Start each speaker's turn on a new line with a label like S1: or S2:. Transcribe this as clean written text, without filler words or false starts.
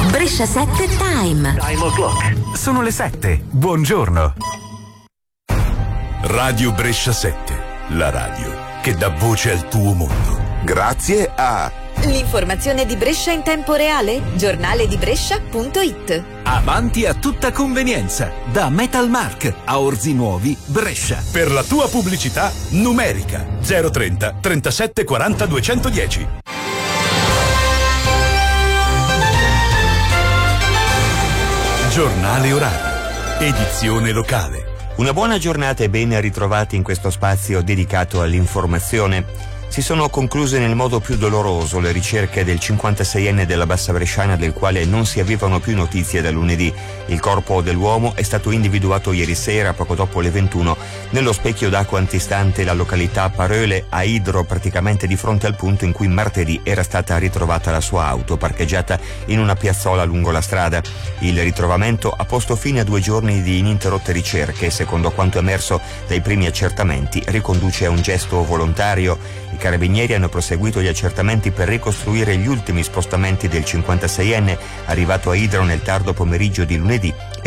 S1: Brescia 7 Time.
S2: Time o'clock.
S3: Sono le 7. Buongiorno.
S4: Radio Brescia 7, la radio che dà voce al tuo mondo.
S5: Grazie a
S6: l'informazione di Brescia in tempo reale, giornaledibrescia.it.
S3: Avanti a tutta convenienza, da Metalmark a Orzi Nuovi, Brescia.
S4: Per la tua pubblicità numerica 030 37 40 210. Giornale orario, edizione locale.
S7: Una buona giornata e ben ritrovati in questo spazio dedicato all'informazione. Si sono concluse nel modo più doloroso le ricerche del 56enne della Bassa Bresciana, del quale non si avevano più notizie da lunedì. Il corpo dell'uomo è stato individuato ieri sera, poco dopo le 21, nello specchio d'acqua antistante la località Paröle a Idro, praticamente di fronte al punto in cui martedì era stata ritrovata la sua auto, parcheggiata in una piazzola lungo la strada. Il ritrovamento ha posto fine a 2 giorni di ininterrotte ricerche, secondo quanto emerso dai primi accertamenti, riconduce a un gesto volontario. I carabinieri hanno proseguito gli accertamenti per ricostruire gli ultimi spostamenti del 56enne, arrivato a Idro nel tardo pomeriggio di lunedì,